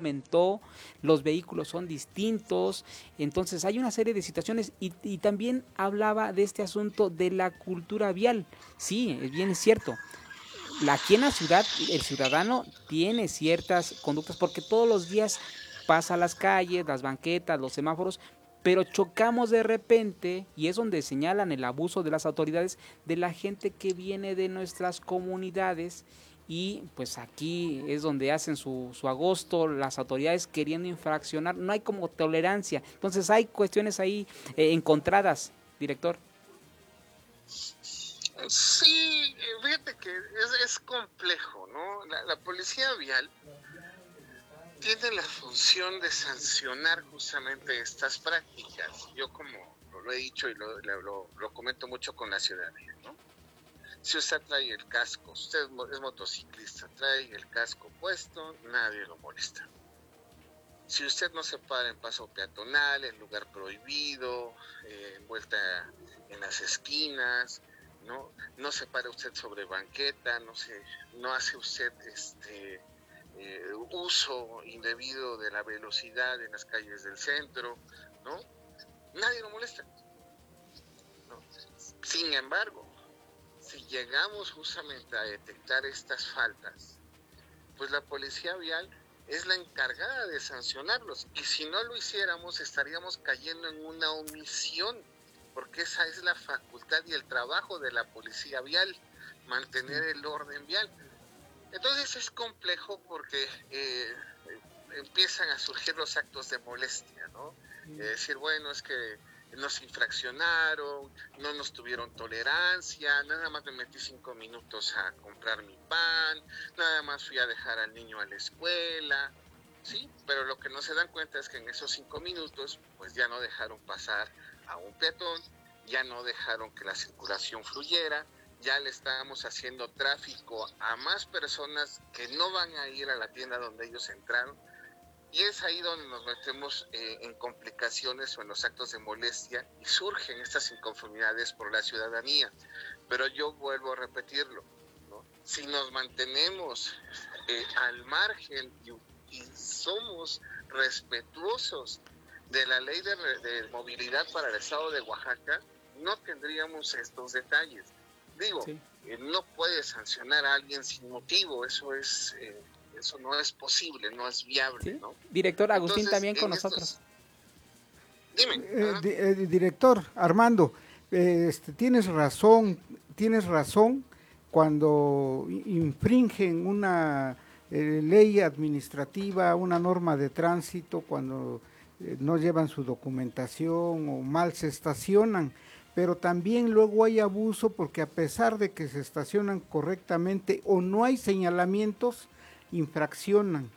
aumentó, los vehículos son distintos, entonces hay una serie de situaciones y también hablaba de este asunto de la cultura vial. Sí, es bien cierto. Aquí en la ciudad el ciudadano tiene ciertas conductas porque todos los días pasa las calles, las banquetas, los semáforos, pero chocamos de repente y es donde señalan el abuso de las autoridades de la gente que viene de nuestras comunidades y pues aquí es donde hacen su agosto las autoridades queriendo infraccionar, no hay como tolerancia, entonces hay cuestiones ahí encontradas, director. Sí, fíjate que es complejo, ¿no? La policía vial tiene la función de sancionar justamente estas prácticas. Yo como lo he dicho y lo comento mucho con la ciudadanía, ¿no? Si usted trae el casco, usted es motociclista, trae el casco puesto, nadie lo molesta. Si usted no se para en paso peatonal, en lugar prohibido, envuelta en las esquinas, no se para usted sobre banqueta, no hace usted uso indebido de la velocidad en las calles del centro, ¿no? Nadie lo molesta, ¿no? Sin embargo, si llegamos justamente a detectar estas faltas, pues la policía vial es la encargada de sancionarlos, y si no lo hiciéramos estaríamos cayendo en una omisión, porque esa es la facultad y el trabajo de la policía vial, mantener el orden vial. Entonces es complejo porque empiezan a surgir los actos de molestia, ¿no? Decir, bueno, es que nos infraccionaron, no nos tuvieron tolerancia, nada más me metí 5 minutos a comprar mi pan, nada más fui a dejar al niño a la escuela, ¿sí? Pero lo que no se dan cuenta es que en esos 5 minutos, pues ya no dejaron pasar a un peatón, ya no dejaron que la circulación fluyera, ya le estamos haciendo tráfico a más personas que no van a ir a la tienda donde ellos entraron, y es ahí donde nos metemos en complicaciones o en los actos de molestia y surgen estas inconformidades por la ciudadanía. Pero yo vuelvo a repetirlo, ¿no? Si nos mantenemos al margen y somos respetuosos de la ley de movilidad para el estado de Oaxaca, no tendríamos estos detalles. Digo, sí. No puedes sancionar a alguien sin motivo, eso no es posible, no es viable, ¿sí? ¿No? Director Agustín, entonces, también con nosotros. Dime. Director Armando, tienes razón cuando infringen una ley administrativa, una norma de tránsito, cuando no llevan su documentación o mal se estacionan, pero también luego hay abuso porque a pesar de que se estacionan correctamente o no hay señalamientos, infraccionan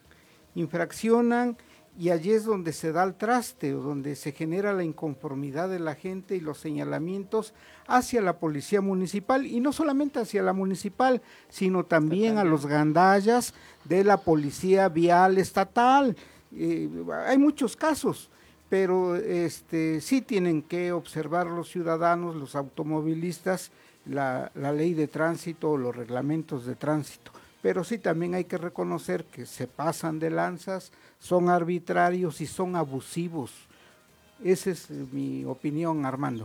y allí es donde se da el traste o donde se genera la inconformidad de la gente y los señalamientos hacia la policía municipal, y no solamente hacia la municipal, sino también a los gandallas de la policía vial estatal. Hay muchos casos, pero sí tienen que observar los ciudadanos, los automovilistas, la ley de tránsito o los reglamentos de tránsito. Pero sí también hay que reconocer que se pasan de lanzas, son arbitrarios y son abusivos. Esa es mi opinión, Armando.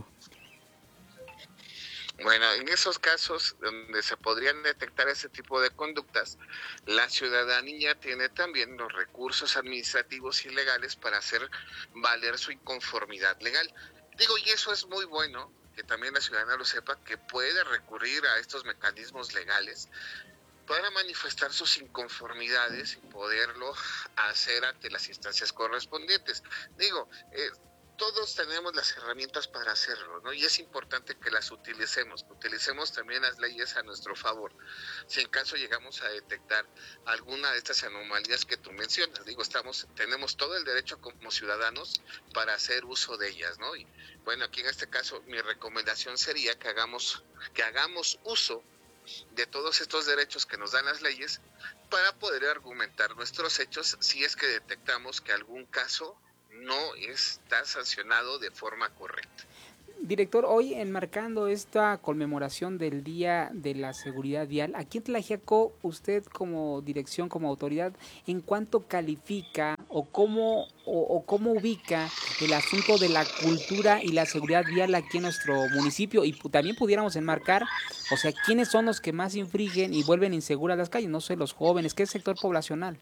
Bueno, en esos casos donde se podrían detectar ese tipo de conductas, la ciudadanía tiene también los recursos administrativos y legales para hacer valer su inconformidad legal. Digo, y eso es muy bueno, que también la ciudadanía lo sepa, que puede recurrir a estos mecanismos legales para manifestar sus inconformidades y poderlo hacer ante las instancias correspondientes. Digo, todos tenemos las herramientas para hacerlo, ¿no? Y es importante que las utilicemos también las leyes a nuestro favor. Si en caso llegamos a detectar alguna de estas anomalías que tú mencionas, digo, tenemos todo el derecho como ciudadanos para hacer uso de ellas, ¿no? Y bueno, aquí en este caso mi recomendación sería que hagamos uso de todos estos derechos que nos dan las leyes para poder argumentar nuestros hechos si es que detectamos que algún caso no está sancionado de forma correcta. Director, hoy enmarcando esta conmemoración del Día de la Seguridad Vial, aquí en Tlaxiaco, usted como dirección, como autoridad, ¿en cuánto califica o cómo ubica el asunto de la cultura y la seguridad vial aquí en nuestro municipio? Y también pudiéramos enmarcar, o sea, ¿quiénes son los que más infringen y vuelven inseguras las calles? No sé, los jóvenes, ¿qué sector poblacional?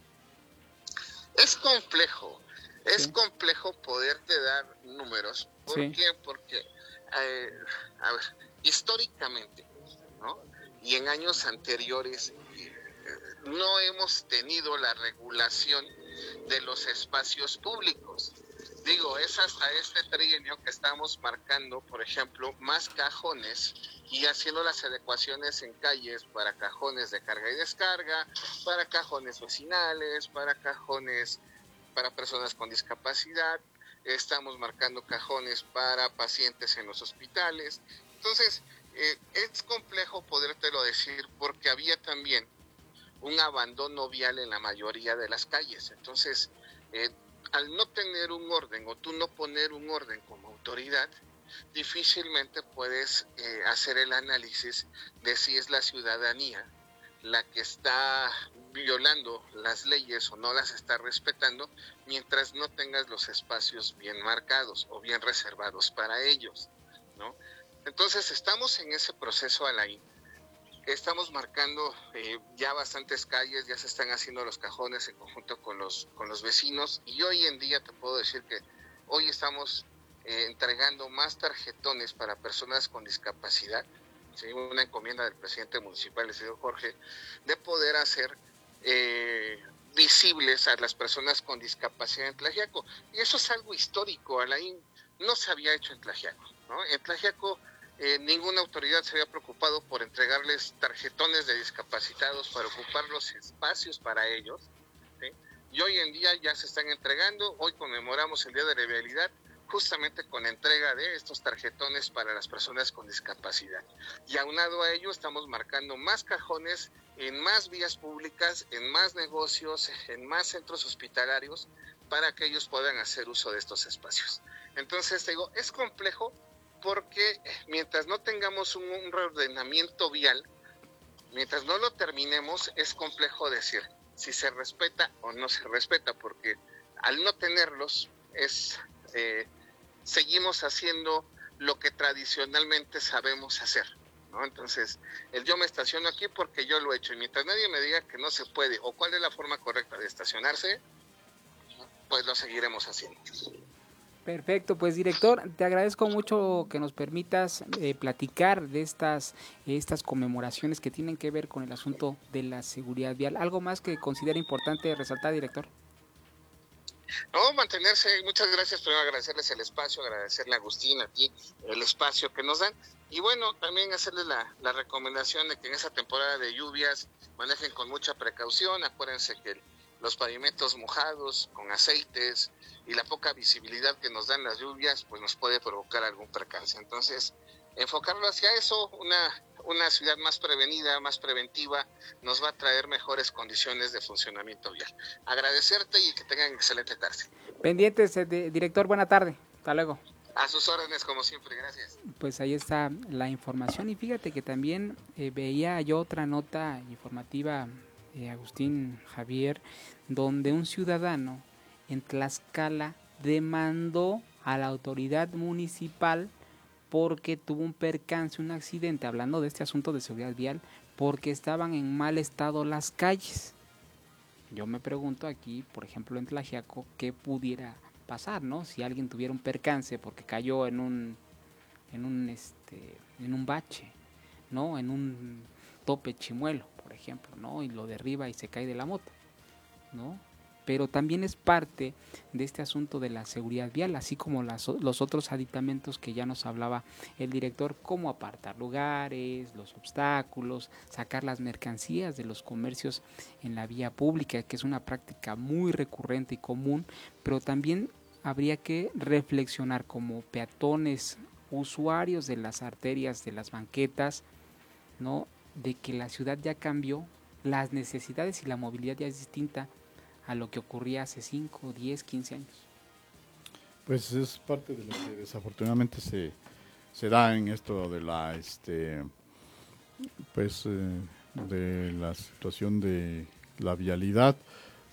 Es complejo, es Sí. complejo poderte dar números. ¿Por Sí. qué? Porque, a ver, históricamente, ¿no? Y en años anteriores, no hemos tenido la regulación de los espacios públicos. Digo, es hasta este trienio que estamos marcando, por ejemplo, más cajones y haciendo las adecuaciones en calles para cajones de carga y descarga, para cajones vecinales, para cajones para personas con discapacidad. Estamos marcando cajones para pacientes en los hospitales. Entonces, es complejo podértelo decir porque había también un abandono vial en la mayoría de las calles. Entonces, al no tener un orden o tú no poner un orden como autoridad, difícilmente puedes hacer el análisis de si es la ciudadanía la que está violando las leyes o no las está respetando, mientras no tengas los espacios bien marcados o bien reservados para ellos, ¿no? Entonces, estamos en ese proceso, Alain. Estamos marcando ya bastantes calles, ya se están haciendo los cajones en conjunto con los vecinos, y hoy en día te puedo decir que hoy estamos entregando más tarjetones para personas con discapacidad, ¿sí? Una encomienda del presidente municipal, el señor Jorge, de poder hacer visibles a las personas con discapacidad en Tlaxiaco. Y eso es algo histórico, Alain, no se había hecho en Tlaxiaco, ¿no? En Tlaxiaco ninguna autoridad se había preocupado por entregarles tarjetones de discapacitados para ocupar los espacios para ellos, ¿sí? Y hoy en día ya se están entregando. Hoy conmemoramos el Día de la Vialidad justamente con entrega de estos tarjetones para las personas con discapacidad. Y aunado a ello, estamos marcando más cajones en más vías públicas, en más negocios, en más centros hospitalarios, para que ellos puedan hacer uso de estos espacios. Entonces, te digo, es complejo porque mientras no tengamos un reordenamiento vial, mientras no lo terminemos, es complejo decir si se respeta o no se respeta, porque al no tenerlos, seguimos haciendo lo que tradicionalmente sabemos hacer, ¿no? Entonces, yo me estaciono aquí porque yo lo he hecho, y mientras nadie me diga que no se puede o cuál es la forma correcta de estacionarse, pues lo seguiremos haciendo. Perfecto, pues director, te agradezco mucho que nos permitas platicar de estas conmemoraciones que tienen que ver con el asunto de la seguridad vial. ¿Algo más que considera importante resaltar, director? No, mantenerse. Muchas gracias. Primero agradecerles el espacio, agradecerle a Agustín, a ti, el espacio que nos dan. Y bueno, también hacerles la recomendación de que en esa temporada de lluvias manejen con mucha precaución. Acuérdense que los pavimentos mojados, con aceites y la poca visibilidad que nos dan las lluvias, pues nos puede provocar algún percance. Entonces, enfocarlo hacia eso, una ciudad más prevenida, más preventiva, nos va a traer mejores condiciones de funcionamiento vial. Agradecerte y que tengan excelente tarde. Pendientes, director, buena tarde. Hasta luego. A sus órdenes, como siempre, gracias. Pues ahí está la información, y fíjate que también veía yo otra nota informativa, Agustín, Javier, donde un ciudadano en Tlaxcala demandó a la autoridad municipal porque tuvo un percance, un accidente, hablando de este asunto de seguridad vial, porque estaban en mal estado las calles. Yo me pregunto aquí, por ejemplo en Tlaxiaco, qué pudiera pasar, ¿no? Si alguien tuviera un percance porque cayó en un bache, ¿no? En un tope chimuelo, por ejemplo, ¿no? Y lo derriba y se cae de la moto, ¿no? Pero también es parte de este asunto de la seguridad vial, así como los otros aditamentos que ya nos hablaba el director, como apartar lugares, los obstáculos, sacar las mercancías de los comercios en la vía pública, que es una práctica muy recurrente y común, pero también habría que reflexionar como peatones, usuarios de las arterias, de las banquetas, ¿no? De que la ciudad ya cambió, las necesidades y la movilidad ya es distinta a lo que ocurría hace 5, 10, 15 años. Pues es parte de lo que desafortunadamente se da en esto de la de la situación de la vialidad,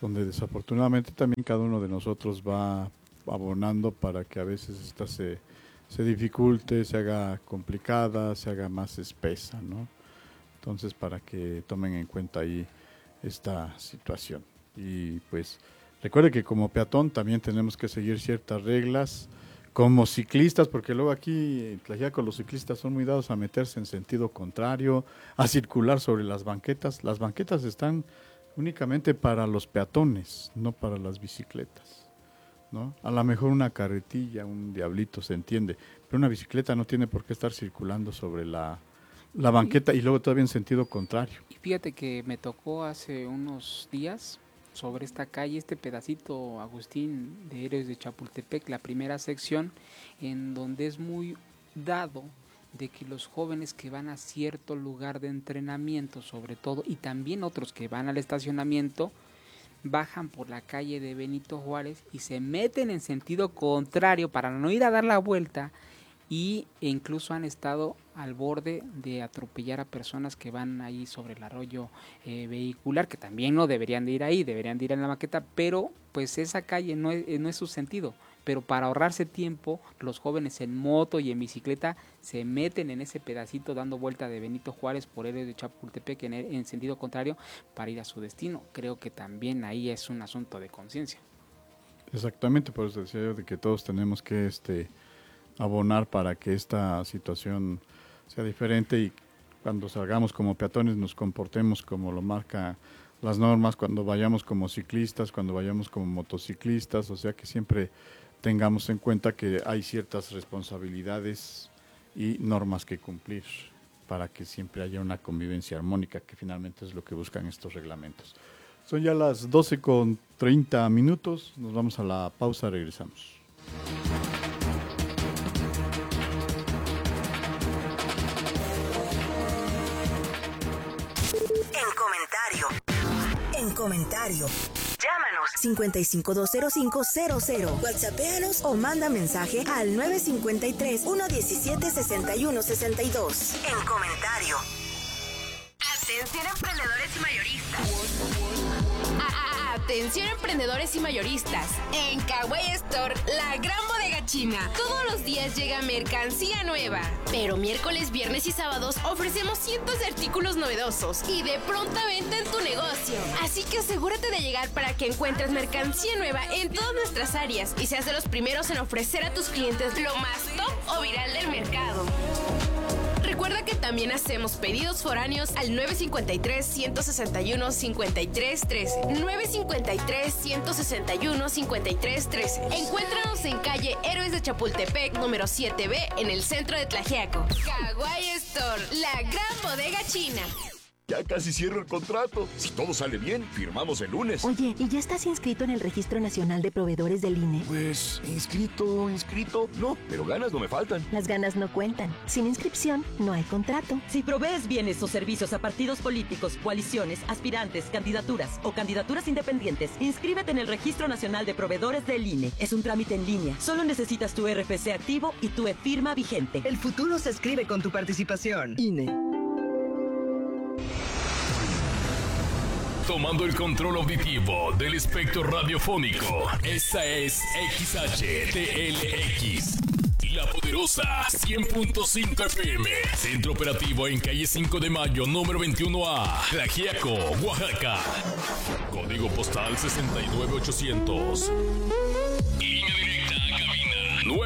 donde desafortunadamente también cada uno de nosotros va abonando para que a veces esta se dificulte, se haga complicada, se haga más espesa, ¿no? Entonces, para que tomen en cuenta ahí esta situación. Y pues recuerde que como peatón también tenemos que seguir ciertas reglas, como ciclistas, porque luego aquí en Tlaxiaco los ciclistas son muy dados a meterse en sentido contrario, a circular sobre las banquetas. Las banquetas están únicamente para los peatones, no para las bicicletas, ¿no? A lo mejor una carretilla, un diablito se entiende, pero una bicicleta no tiene por qué estar circulando sobre la banqueta y luego todavía en sentido contrario. Y fíjate que me tocó hace unos días sobre esta calle, este pedacito, Agustín, de Héroes de Chapultepec, la primera sección, en donde es muy dado de que los jóvenes que van a cierto lugar de entrenamiento, sobre todo, y también otros que van al estacionamiento, bajan por la calle de Benito Juárez y se meten en sentido contrario para no ir a dar la vuelta, e incluso han estado al borde de atropellar a personas que van ahí sobre el arroyo vehicular, que también no deberían de ir ahí, deberían de ir en la maqueta, pero pues esa calle no es su sentido. Pero para ahorrarse tiempo, los jóvenes en moto y en bicicleta se meten en ese pedacito dando vuelta de Benito Juárez por Héroes de Chapultepec en sentido contrario para ir a su destino. Creo que también ahí es un asunto de conciencia. Exactamente, por eso decía yo de que todos tenemos que abonar para que esta situación sea diferente y cuando salgamos como peatones nos comportemos como lo marca las normas, cuando vayamos como ciclistas, cuando vayamos como motociclistas, o sea que siempre tengamos en cuenta que hay ciertas responsabilidades y normas que cumplir para que siempre haya una convivencia armónica, que finalmente es lo que buscan estos reglamentos. Son ya las 12:30, nos vamos a la pausa, regresamos. En comentario. Llámanos 5520500. WhatsAppéanos o manda mensaje al 953-117-6162. En comentario. Atención emprendedores y mayoristas. Atención emprendedores y mayoristas. En Kawaii Store, la gran bodega china, todos los días llega mercancía nueva. Pero miércoles, viernes y sábados ofrecemos cientos de artículos novedosos y de pronta venta en tu negocio. Así que asegúrate de llegar para que encuentres mercancía nueva en todas nuestras áreas y seas de los primeros en ofrecer a tus clientes lo más top o viral del mercado. Recuerda que también hacemos pedidos foráneos al 953-161-5313. 953-161-5313. Encuéntranos en calle Héroes de Chapultepec, número 7B, en el centro de Tlaxiaco. Kawaii Store, la gran bodega china. Ya casi cierro el contrato. Si todo sale bien, firmamos el lunes. Oye, ¿y ya estás inscrito en el Registro Nacional de Proveedores del INE? Pues, inscrito. No, pero ganas no me faltan. Las ganas no cuentan. Sin inscripción, no hay contrato. Si provees bienes o servicios a partidos políticos, coaliciones, aspirantes, candidaturas o candidaturas independientes, inscríbete en el Registro Nacional de Proveedores del INE. Es un trámite en línea. Solo necesitas tu RFC activo y tu e-firma vigente. El futuro se escribe con tu participación. INE. Tomando el control auditivo del espectro radiofónico. Esta es XHTLX. La Poderosa 100.5 FM. Centro operativo en calle 5 de Mayo, número 21A. Tlaxiaco, Oaxaca. Código postal 69800. Línea directa a cabina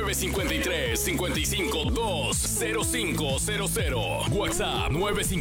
953-55-20500. WhatsApp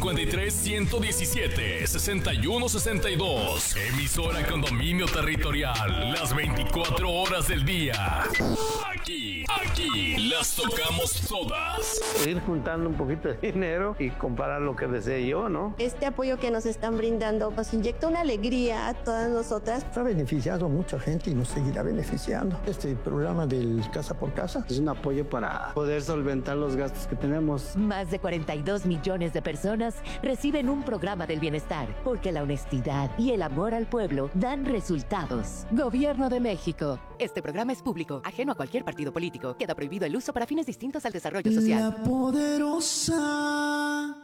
953-117-6162. Emisora con dominio territorial. Las 24 horas del día. Aquí las tocamos todas. Ir juntando un poquito de dinero y comprar lo que desee yo, ¿no? Este apoyo que nos están brindando nos inyecta una alegría a todas nosotras. Ha beneficiado a mucha gente y nos seguirá beneficiando. Este programa del Casa por Casa es un apoyo para poder solventar los gastos que tenemos. Más de 42 millones de personas reciben un programa del bienestar, porque la honestidad y el amor al pueblo dan resultados. Gobierno de México. Este programa es público, ajeno a cualquier partido político. Queda prohibido el uso para fines distintos al desarrollo social. La Poderosa.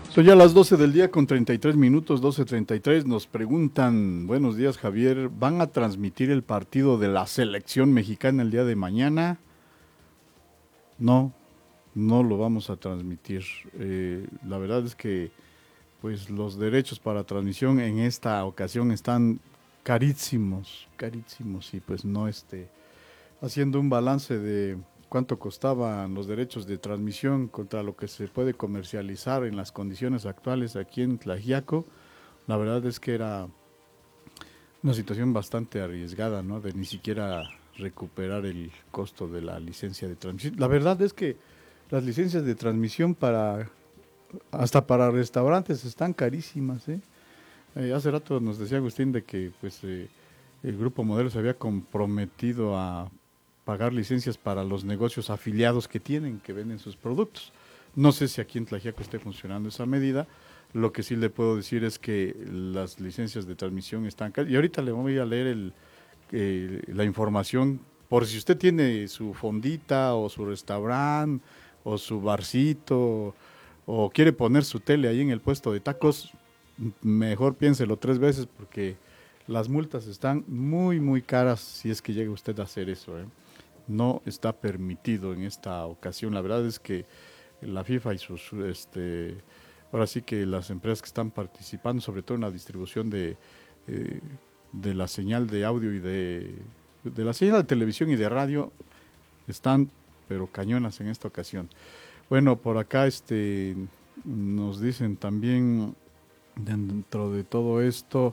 Son ya las 12 del día con 33 minutos, 12:33. Nos preguntan, buenos días Javier, ¿van a transmitir el partido de la selección mexicana el día de mañana? No, no lo vamos a transmitir. La verdad es que pues los derechos para transmisión en esta ocasión están carísimos, y pues no haciendo un balance de cuánto costaban los derechos de transmisión contra lo que se puede comercializar en las condiciones actuales aquí en Tlaxiaco, la verdad es que era una situación bastante arriesgada, ¿no? De ni siquiera recuperar el costo de la licencia de transmisión. La verdad es que las licencias de transmisión hasta para restaurantes están carísimas, ¿eh? Hace rato nos decía Agustín de que pues el Grupo Modelo se había comprometido a pagar licencias para los negocios afiliados que tienen, que venden sus productos. No sé si aquí en Tlaxiaco esté funcionando esa medida. Lo que sí le puedo decir es que las licencias de transmisión están caras. Y ahorita le voy a leer la información por si usted tiene su fondita o su restaurante o su barcito o quiere poner su tele ahí en el puesto de tacos, mejor piénselo 3 veces porque las multas están muy, muy caras si es que llega usted a hacer eso, ¿eh? No está permitido en esta ocasión. La verdad es que la FIFA y sus, ahora sí que las empresas que están participando, sobre todo en la distribución de la señal de audio y de la señal de televisión y de radio, están pero cañonas en esta ocasión. Bueno, por acá nos dicen también dentro de todo esto,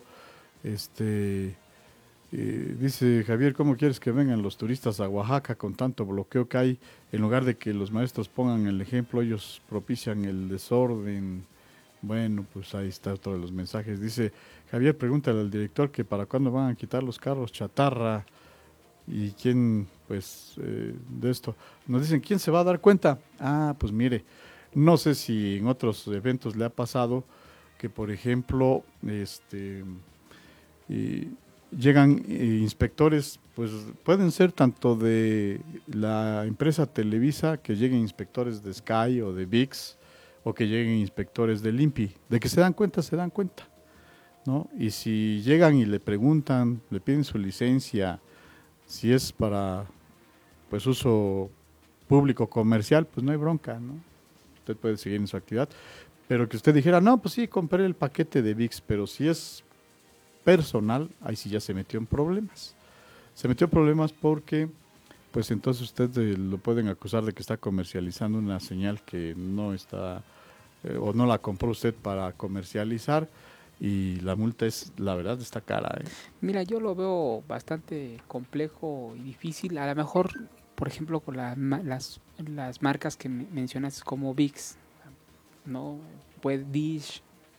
dice Javier, ¿cómo quieres que vengan los turistas a Oaxaca con tanto bloqueo que hay? En lugar de que los maestros pongan el ejemplo, ellos propician el desorden. Bueno, pues ahí está otro de los mensajes. Dice Javier, pregúntale al director que para cuándo van a quitar los carros chatarra. ¿Y quién, pues, de esto? Nos dicen, ¿quién se va a dar cuenta? Ah, pues mire, no sé si en otros eventos le ha pasado que, por ejemplo, llegan inspectores, pues pueden ser tanto de la empresa Televisa, que lleguen inspectores de Sky o de ViX, o que lleguen inspectores del INPI. De que se dan cuenta, ¿no? Y si llegan y le preguntan, le piden su licencia, si es para pues uso público comercial, pues no hay bronca, ¿no? Usted puede seguir en su actividad, pero que usted dijera, no, pues sí, compré el paquete de ViX, pero si es personal, ahí sí ya se metió en problemas. Se metió en problemas porque, pues entonces usted lo pueden acusar de que está comercializando una señal que no está, o no la compró usted para comercializar, y la multa la verdad está cara, ¿eh? Mira, yo lo veo bastante complejo y difícil. A lo mejor, por ejemplo, con las marcas que mencionas como ViX, ¿no? Pues Dish,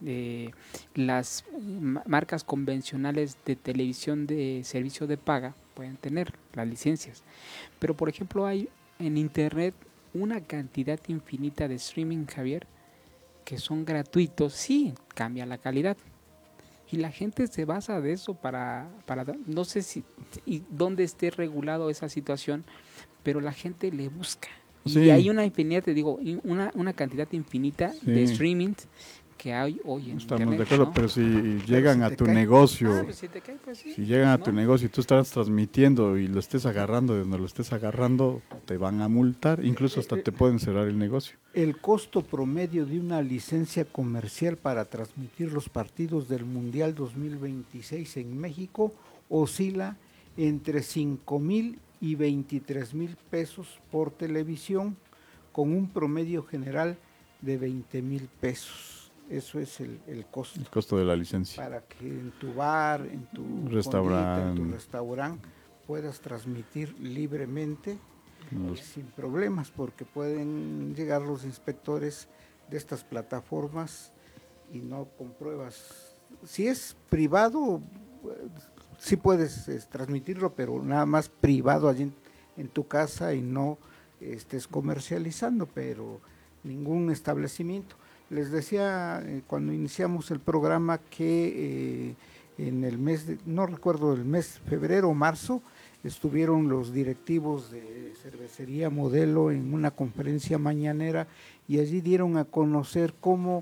las marcas convencionales de televisión de servicio de paga pueden tener las licencias. Pero, por ejemplo, hay en internet una cantidad infinita de streaming, Javier, que son gratuitos, sí, cambia la calidad. Y la gente se basa de eso para no sé si y dónde esté regulado esa situación, pero la gente le busca. Sí. Y hay una infinidad, te digo, una cantidad infinita de streaming que hay hoy en Estamos internet, de acuerdo, ¿no? pero si llegan a tu negocio, pues si te cae, pues sí, si llegan a tu negocio y tú estás transmitiendo y lo estés agarrando de donde lo estés agarrando, te van a multar, incluso hasta te pueden cerrar el negocio. El costo promedio de una licencia comercial para transmitir los partidos del Mundial 2026 en México oscila entre 5,000 y 23,000 pesos por televisión, con un promedio general de 20,000 pesos. Eso es el costo. El costo de la licencia. Para que en tu bar, en tu restaurante puedas transmitir libremente, sin problemas, porque pueden llegar los inspectores de estas plataformas y no compruebas. Si es privado, sí puedes transmitirlo, pero nada más privado allí en tu casa y no estés comercializando, pero ningún establecimiento. Les decía cuando iniciamos el programa que en el mes, no recuerdo el mes, febrero o marzo, estuvieron los directivos de Cervecería Modelo en una conferencia mañanera y allí dieron a conocer cómo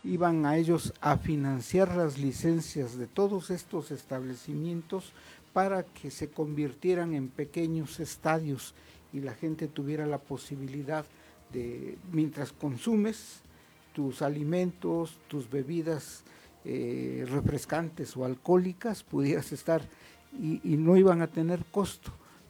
iban a ellos a financiar las licencias de todos estos establecimientos para que se convirtieran en pequeños estadios y la gente tuviera la posibilidad de, mientras consumes tus alimentos, tus bebidas refrescantes o alcohólicas, pudieras estar y no iban a tener costo.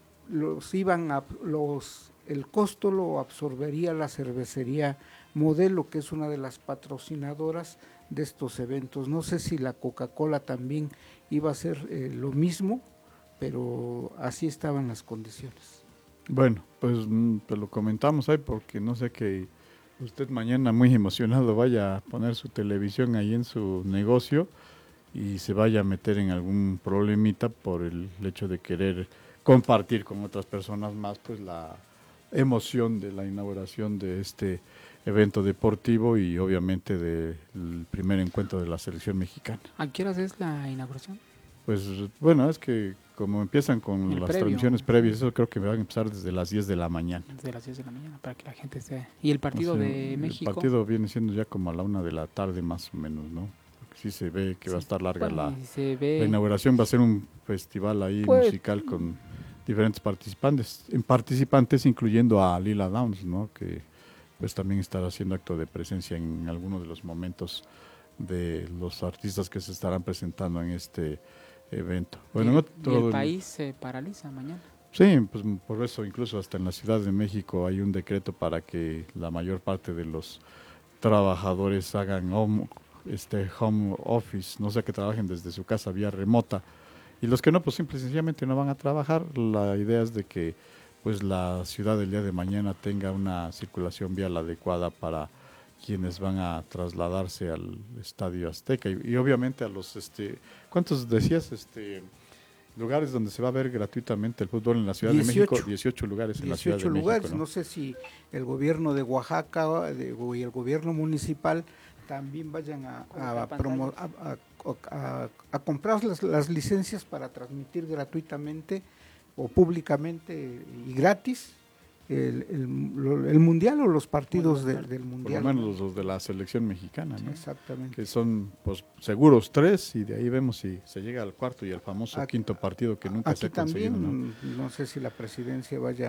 El costo lo absorbería la cervecería Modelo, que es una de las patrocinadoras de estos eventos. No sé si la Coca-Cola también iba a hacer lo mismo, pero así estaban las condiciones. Bueno, pues lo comentamos ahí porque no sé que usted mañana muy emocionado vaya a poner su televisión ahí en su negocio y se vaya a meter en algún problemita por el hecho de querer compartir con otras personas más pues la emoción de la inauguración de este evento deportivo y obviamente del primer encuentro de la selección mexicana. ¿A qué horas es la inauguración? Pues bueno, es que como empiezan con las transmisiones previas, eso creo que van a empezar desde las 10 de la mañana. Desde las 10 de la mañana, para que la gente esté... ¿Y el partido de México? El partido viene siendo ya como a la 1 de la tarde más o menos, ¿no? Porque sí se ve que va a estar larga la inauguración, va a ser un festival ahí musical con diferentes participantes, incluyendo a Lila Downs, ¿no? Que pues también estará haciendo acto de presencia en algunos de los momentos de los artistas que se estarán presentando en este evento. Bueno, y el país se paraliza mañana. Sí, pues por eso incluso hasta en la Ciudad de México hay un decreto para que la mayor parte de los trabajadores hagan home office, no sea que trabajen desde su casa vía remota. Y los que no, pues simple y sencillamente no van a trabajar. La idea es de que pues la ciudad del día de mañana tenga una circulación vial adecuada para quienes van a trasladarse al Estadio Azteca y obviamente a los ¿cuántos decías lugares donde se va a ver gratuitamente el fútbol en la Ciudad de México? 18 lugares en la Ciudad de lugares, México, ¿no? No sé si el gobierno de Oaxaca y el gobierno municipal también vayan a comprar las licencias para transmitir gratuitamente o públicamente y gratis el mundial o los partidos del mundial. Por lo menos los de la selección mexicana, ¿no? Exactamente. Que son pues seguros 3 y de ahí vemos si se llega al cuarto y al famoso quinto partido que nunca se ha conseguido, también, ¿no? No sé si la presidencia vaya